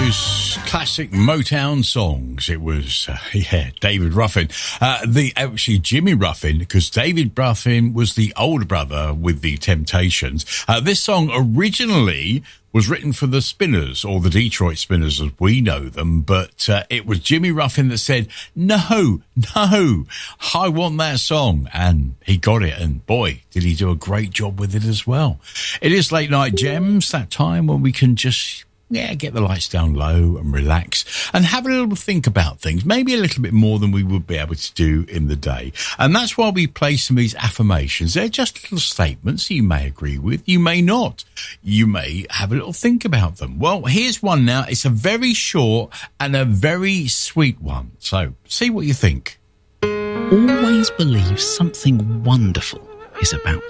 those classic Motown songs. It was, David Ruffin. Actually, Jimmy Ruffin, because David Ruffin was the older brother with the Temptations. This song originally was written for the Spinners, or the Detroit Spinners as we know them, but it was Jimmy Ruffin that said, no, I want that song, and he got it, and boy, did he do a great job with it as well. It is Late Night Gems, that time when we can just get the lights down low and relax and have a little think about things, maybe a little bit more than we would be able to do in the day. And that's why we play some of these affirmations. They're just little statements you may agree with, you may not. You may have a little think about them. Well, here's one now. It's a very short and a very sweet one. So see what you think. Always believe something wonderful is about